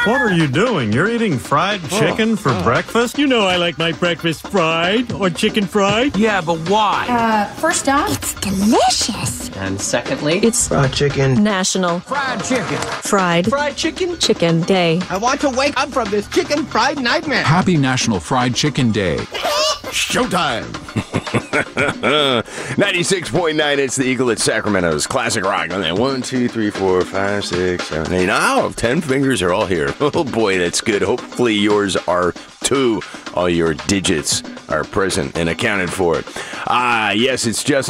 What are you doing? You're eating fried chicken for breakfast? You know I like my breakfast fried or chicken fried. Yeah, but why? First off, It's delicious. And secondly, It's Fried chicken. National Fried chicken. Fried Fried chicken? Chicken Day. I want to wake up from this chicken fried nightmare. Happy National Fried Chicken Day. Showtime. 96.9, it's the Eagle at Sacramento's classic rock. On that 1, 2, 3, 4, 5, 6, 7, 8. Oh, 10 fingers are all here. Oh boy, that's good. Hopefully yours are too. All your digits are present and accounted for. Yes, it's just